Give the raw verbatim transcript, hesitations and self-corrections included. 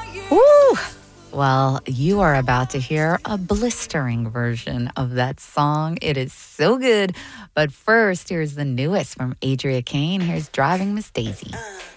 Woo! Well, you are about to hear a blistering version of that song. It is so good. But first, here's the newest from Adria Kane. Here's Driving Miss Daisy.